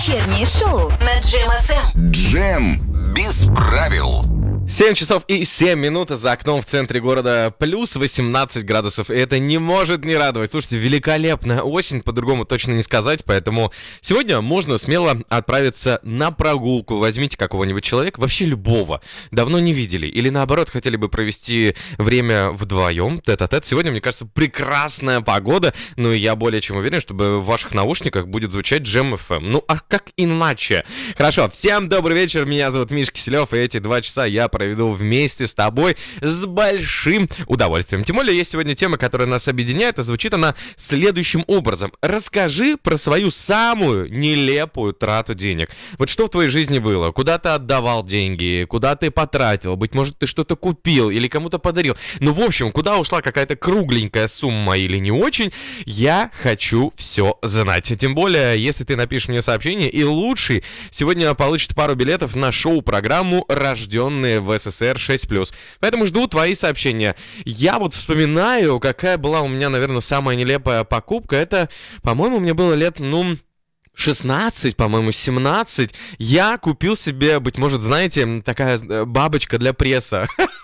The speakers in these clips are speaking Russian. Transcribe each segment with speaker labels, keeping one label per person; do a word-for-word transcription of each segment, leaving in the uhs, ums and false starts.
Speaker 1: Вечернее шоу на Джем эф эм.
Speaker 2: Джем без правил.
Speaker 3: семь часов и семь минут, за окном в центре города плюс восемнадцать градусов. И это не может не радовать. Слушайте, великолепная осень, по-другому точно не сказать. Поэтому сегодня можно смело отправиться на прогулку. Возьмите какого-нибудь человека, вообще любого, давно не видели. Или наоборот, хотели бы провести время вдвоем, тет-а-тет. Сегодня, мне кажется, прекрасная погода. Ну и я более чем уверен, что в ваших наушниках будет звучать Джем эф эм. Ну а как иначе? Хорошо, всем добрый вечер. Меня зовут Миш Киселев. И эти два часа я проведу вместе с тобой с большим удовольствием. Тем более, есть сегодня тема, которая нас объединяет, и звучит она следующим образом. Расскажи про свою самую нелепую трату денег. Вот что в твоей жизни было? Куда ты отдавал деньги? Куда ты потратил? Быть может, ты что-то купил или кому-то подарил? Ну, в общем, куда ушла какая-то кругленькая сумма или не очень? Я хочу все знать. Тем более, если ты напишешь мне сообщение, и лучший сегодня получит пару билетов на шоу-программу «Рожденные в СССР шесть плюс». Поэтому жду твои сообщения. Я вот вспоминаю, какая была у меня, наверное, самая нелепая покупка. Это, по-моему, у меня было лет, ну... шестнадцать, по-моему, семнадцать. Я купил себе, быть может, знаете, такая бабочка для пресса.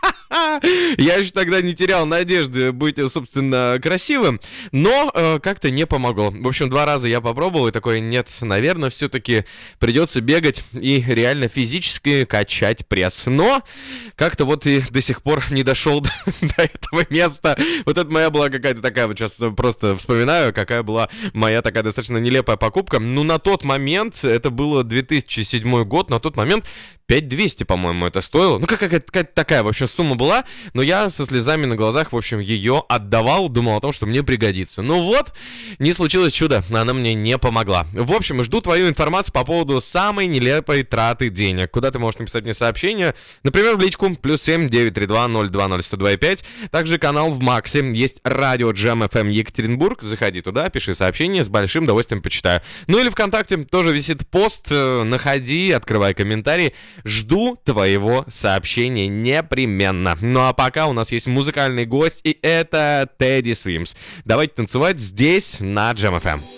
Speaker 3: Я еще тогда не терял надежды быть, собственно, красивым, но э, как-то не помогло. В общем, два раза я попробовал, и такой, нет, наверное, все-таки придется бегать и реально физически качать пресс. Но как-то вот и до сих пор не дошел до, до этого места. Вот это моя была какая-то такая, вот сейчас просто вспоминаю, какая была моя такая достаточно нелепая покупка. Ну, на тот момент, это было две тысячи седьмой год, на тот момент пять тысяч двести, по-моему, это стоило. Ну, какая-то, какая-то такая, в общем, сумма была, но я со слезами на глазах, в общем, ее отдавал, думал о том, что мне пригодится. Ну вот, не случилось чудо, она мне не помогла. В общем, жду твою информацию по поводу самой нелепой траты денег. Куда ты можешь написать мне сообщение? Например, в личку, плюс семь девятьсот тридцать два ноль два ноль сто два пять. Также канал в Максе, есть радио Джем эф эм Екатеринбург, заходи туда, пиши сообщение, с большим удовольствием почитаю. Ну или ВКонтакте тоже висит пост, находи, открывай комментарии. Жду твоего сообщения непременно. Ну а пока у нас есть музыкальный гость, и это Тедди Свимс. Давайте танцевать здесь, на Джем эф эм.